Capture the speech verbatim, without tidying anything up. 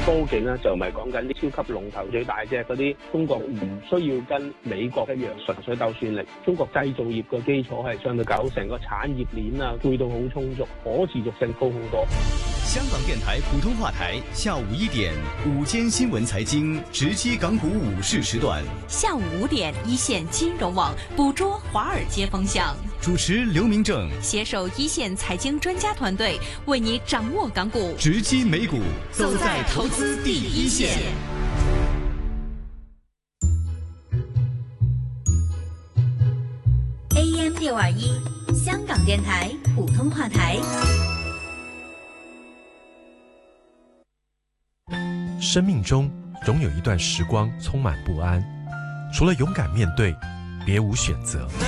科技咧就唔係講緊啲超級龍頭最大隻嗰啲，中國唔需要跟美國一樣純粹鬥算力。中國製造業嘅基礎係相對九成，個產業鏈啊配套好充足，可持續性高好多。 香港電台普通話台下午一點午間新聞財經直擊港股午市時段， 下午五點一線金融網捕捉華爾街風向， 主持劉明正， 攜手一線財經專家團隊為你掌握港股直擊美股，走在投資第一線。 A M 六二一香港電台普通話台。 生命中總有一段時光充滿不安，除了勇敢面對，別無選擇。